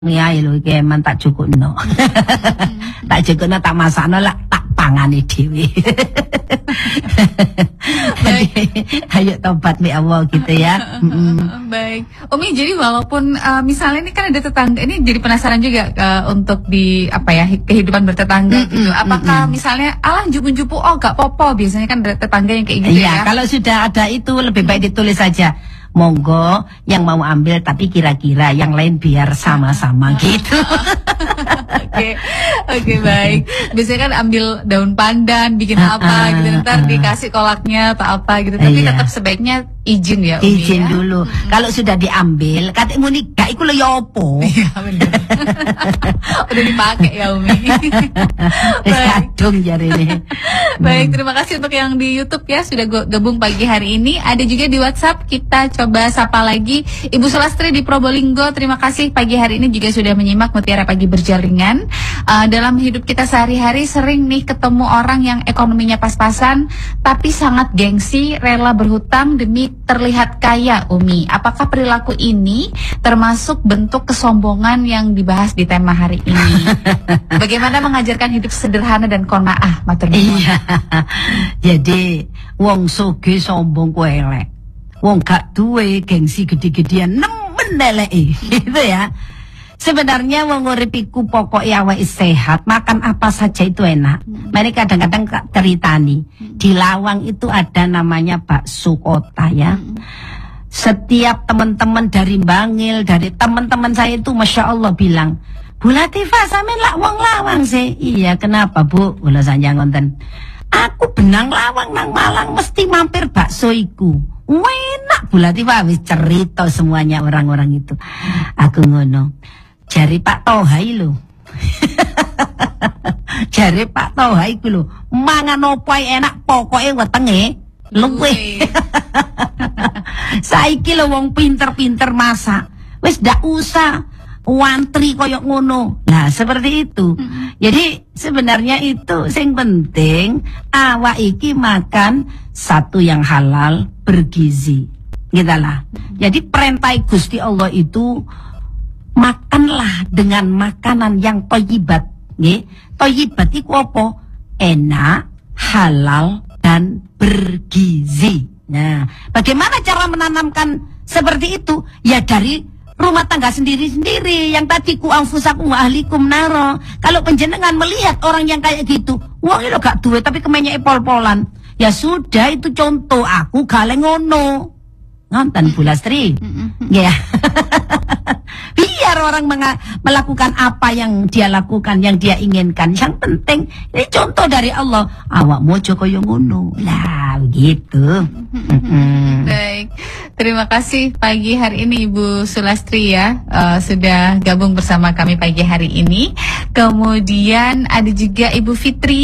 Ngiae lho iki eman tak cukupno. Tak cukupno tak masakno lah tak pangane dhewe. Ayo tobat mi Allah gitu ya. Baik. Umi, jadi walaupun misalnya ini kan ada tetangga, ini jadi penasaran juga untuk di apa ya kehidupan bertetangga gitu. Apakah misalnya alah jupu-jupu gak popo, biasanya kan ada tetangga yang kayak gitu ya. Kalau sudah ada itu lebih baik ditulis saja. Monggo yang mau ambil tapi kira-kira yang lain biar sama-sama gitu. Oke, baik. Biasanya kan ambil daun pandan, bikin apa gitu, ntar dikasih kolaknya atau apa gitu. Tapi tetap sebaiknya izin ya Umi. Izin ya? dulu. Kalau sudah diambil, katamu nih gak iku lho ya opo. Iya benar. Udah dipakai ya Umi. Kadung jari ini. Baik, terima kasih untuk yang di YouTube ya sudah gabung pagi hari ini. Ada juga di WhatsApp, kita coba sapa lagi Ibu Sulastri di Probolinggo. Terima kasih pagi hari ini juga sudah menyimak Mutiara Pagi Berjaringan. Dalam hidup kita sehari-hari sering nih ketemu orang yang ekonominya pas-pasan tapi sangat gengsi, rela berhutang demi terlihat kaya. Umi, apakah perilaku ini termasuk bentuk kesombongan yang dibahas di tema hari ini? Bagaimana mengajarkan hidup sederhana dan qanaah, matur nuwun. Iya. Jadi wong sugih sombong ku elek. Wong gak duwe gengsi gede-gedean nemen eleke. Gitu ya. Sebenarnya wong urip iku pokoke awake sehat, makan apa saja itu enak. Mereka kadang-kadang ceritani. Di Lawang itu ada namanya bakso kota ya. Setiap teman-teman dari Bangil, dari teman-teman saya itu Masya Allah bilang, Bu Latifah sampean lak wong Lawang sih. Iya, kenapa Bu? Kula sanjang ngonten. Aku benang Lawang nang Malang mesti mampir bakso iku. Enak Bu Latifah, wis cerita semuanya orang-orang itu. Aku ngono. Jari Pak Tohai lho. Jari Pak Tohai ku lho, mangan opo enak pokoke wetenge luwih. Saiki lho wong pinter-pinter masak. Wis ndak usah wantri koyok ngono. Nah, seperti itu. Jadi sebenarnya itu sing penting awak iki makan satu yang halal, bergizi. Gitulah. Jadi perintah Gusti Allah itu makanlah dengan makanan yang thayyibat, nggih. Thayyibat iku apa? Enak, halal dan bergizi. Nah, bagaimana cara menanamkan seperti itu? Ya dari rumah tangga sendiri-sendiri. Yang tadi ku anfusakum wa ahlikum naro. Kalau penjenengan melihat orang yang kayak gitu, wong iki lho gak duwe tapi kemenyeke pol-polan. Ya sudah, itu contoh, aku gale ngono. Nonton Bu Lastri. Ya. Biar orang melakukan apa yang dia lakukan, yang dia inginkan. Yang penting ini contoh dari Allah. Awak mojo koyo ngono. Lah begitu. Baik, terima kasih pagi hari ini Ibu Sulastri ya, sudah gabung bersama kami pagi hari ini. Kemudian ada juga Ibu Fitri.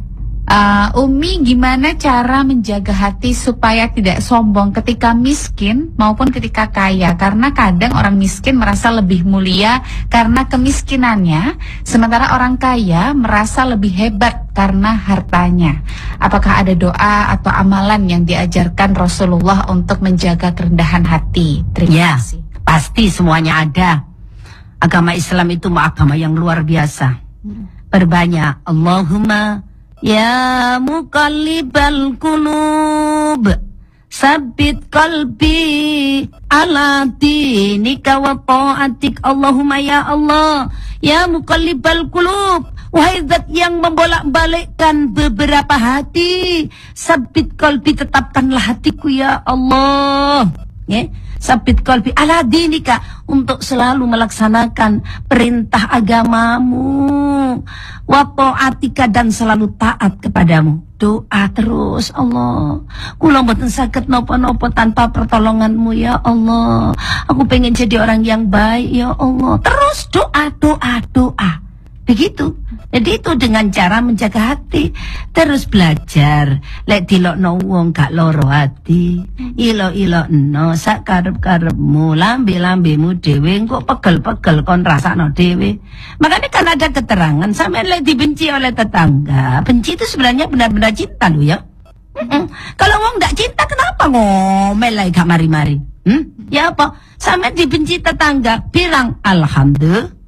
Umi, gimana cara menjaga hati supaya tidak sombong ketika miskin maupun ketika kaya? Karena kadang orang miskin merasa lebih mulia karena kemiskinannya, sementara orang kaya merasa lebih hebat karena hartanya. Apakah ada doa atau amalan yang diajarkan Rasulullah untuk menjaga kerendahan hati? Terima kasih. Pasti semuanya ada. Agama Islam itu agama yang luar biasa. Perbanyak Allahumma ya muqallibal qulub sabbit qalbi ala dinika wa ta'atik. Allahumma ya Allah, ya muqallibal qulub, wahai zat yang membolak-balikkan beberapa hati, sabbit qalbi, tetapkanlah hatiku ya Allah. Sabit qalbi ala dinika, untuk selalu melaksanakan perintah agamamu, wa ta'atika, dan selalu taat kepadamu. Doa terus, Allah, kula mboten saged napa-napa tanpa pertolonganmu ya Allah. Aku pengen jadi orang yang baik ya Allah. Terus doa. Begitu. Jadi itu dengan cara menjaga hati. Terus belajar. Lek dilokno wong gak loro hati, ilo-ilokno sak karep-karepmu, lambe-lambemu dhewe engko pegel-pegel kon rasakno dhewe. Makanya kan ada keterangan sampean lek dibenci oleh tetangga. Benci itu sebenarnya benar-benar cinta lho ya. Kalau wong gak cinta kenapa ngomel lagi gak mari-mari? Ya apa? Sampean dibenci tetangga, bilang alhamdulillah.